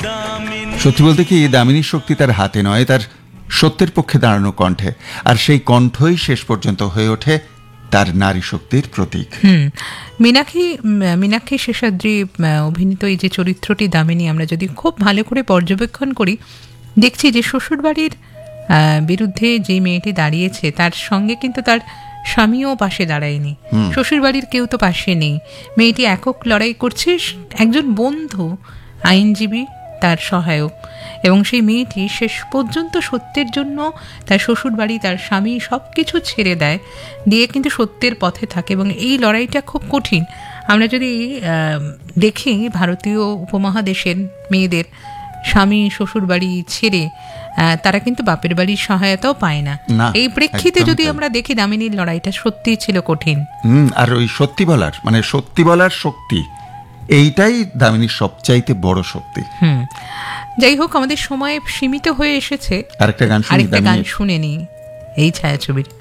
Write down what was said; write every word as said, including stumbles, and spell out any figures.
সত্যি বলতে কি, দামিনীর শক্তি তার হাতে নয়, তার সত্যের পক্ষে দাঁড়ানো কণ্ঠে, আর সেই কণ্ঠই শেষ পর্যন্ত হয়ে ওঠে তার নারী শক্তির প্রতীক। হুম মীনাক্ষী মীনাক্ষী শেষাদ্রি অভিনীত এই যে চরিত্রটি দামিনী, আমরা যদি খুব ভালো করে পর্যবেক্ষণ করি, দেখছি যে শ্বশুরবাড়ির বিরুদ্ধে যে মেয়েটি দাঁড়িয়েছে তার সঙ্গে কিন্তু তার স্বামীও পাশে দাঁড়ায়নি, শ্বশুরবাড়ির কেউ তো পাশে নেই, মেয়েটি একক লড়াই করছে, একজন বন্ধু আইনজীবী তার সহায়ক, এবং সেই মেয়েটি শেষ পর্যন্ত সত্যের জন্য তার শ্বশুরবাড়ি, তার স্বামী সব কিছু ছেড়ে দেয়, দিয়ে কিন্তু সত্যের পথে থাকে। এবং এই লড়াইটা খুব কঠিন। আমরা যদি দেখি ভারতীয় উপমহাদেশের মেয়েদের স্বামী শ্বশুরবাড়ি ছেড়ে তারা কিন্তু বাপের বাড়ির সহায়তাও পায় না। এই প্রেক্ষিতে যদি আমরা দেখি দামিনীর লড়াইটা সত্যিই ছিল কঠিন। হুম আর ওই সত্যি বলার মানে সত্যি বলার শক্তি, এইটাই দামিনীর সবচাইতে বড় শক্তি। হুম যাই হোক, আমাদের সময় সীমিত হয়ে এসেছে, আরেকটা গান আরেকটা গান শুনে নি এই ছায়াছবির।